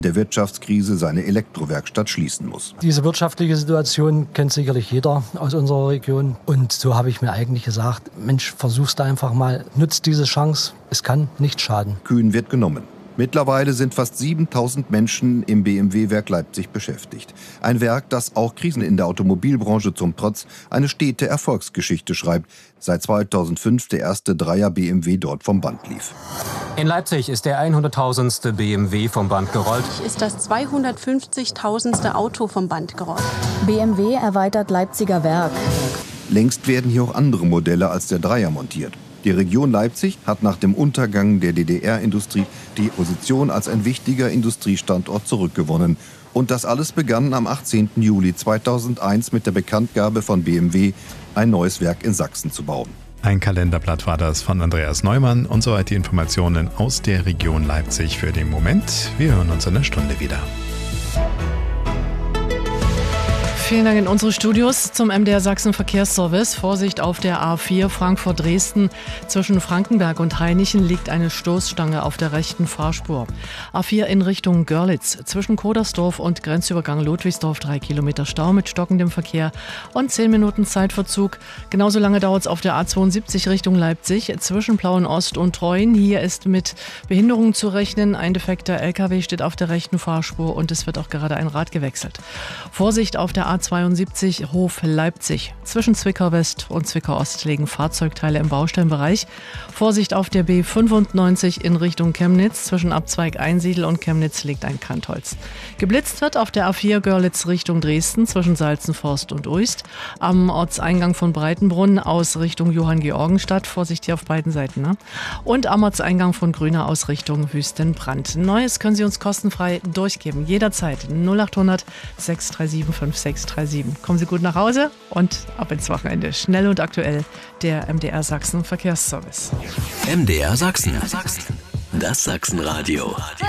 der Wirtschaftskrise seine Elektrowerkstatt schließen muss. Diese wirtschaftliche Situation kennt sicherlich jeder aus unserer Region. Und so habe ich mir eigentlich gesagt, Mensch, versuch's da einfach mal, nutzt diese Chance, es kann nicht schaden. Kühn wird genommen. Mittlerweile sind fast 7.000 Menschen im BMW-Werk Leipzig beschäftigt. Ein Werk, das auch Krisen in der Automobilbranche zum Trotz eine stete Erfolgsgeschichte schreibt. Seit 2005 der erste Dreier BMW dort vom Band lief. In Leipzig ist der 100.000. BMW vom Band gerollt. Ist das 250.000. Auto vom Band gerollt. BMW erweitert Leipziger Werk. Längst werden hier auch andere Modelle als der Dreier montiert. Die Region Leipzig hat nach dem Untergang der DDR-Industrie die Position als ein wichtiger Industriestandort zurückgewonnen. Und das alles begann am 18. Juli 2001 mit der Bekanntgabe von BMW, ein neues Werk in Sachsen zu bauen. Ein Kalenderblatt war das von Andreas Neumann und soweit die Informationen aus der Region Leipzig für den Moment. Wir hören uns in einer Stunde wieder. Vielen Dank in unsere Studios zum MDR Sachsen Verkehrsservice. Vorsicht auf der A4 Frankfurt-Dresden. Zwischen Frankenberg und Hainichen liegt eine Stoßstange auf der rechten Fahrspur. A4 in Richtung Görlitz. Zwischen Kodersdorf und Grenzübergang Ludwigsdorf 3 Kilometer Stau mit stockendem Verkehr und 10 Minuten Zeitverzug. Genauso lange dauert es auf der A72 Richtung Leipzig. Zwischen Plauen-Ost und Treuen. Hier ist mit Behinderung zu rechnen. Ein defekter LKW steht auf der rechten Fahrspur und es wird auch gerade ein Rad gewechselt. Vorsicht auf der A72 Hof Leipzig. Zwischen Zwickau West und Zwickau Ost liegen Fahrzeugteile im Baustellenbereich. Vorsicht auf der B95 in Richtung Chemnitz. Zwischen Abzweig Einsiedel und Chemnitz liegt ein Kantholz. Geblitzt wird auf der A4 Görlitz Richtung Dresden zwischen Salzenforst und Uist. Am Ortseingang von Breitenbrunn aus Richtung Johanngeorgenstadt. Vorsicht hier auf beiden Seiten. Ne? Und am Ortseingang von Grüner aus Richtung Wüstenbrand. Neues können Sie uns kostenfrei durchgeben. Jederzeit 0800 637 5637. Kommen Sie gut nach Hause und ab ins Wochenende. Schnell und aktuell der MDR Sachsen Verkehrsservice. MDR Sachsen. Das Sachsenradio.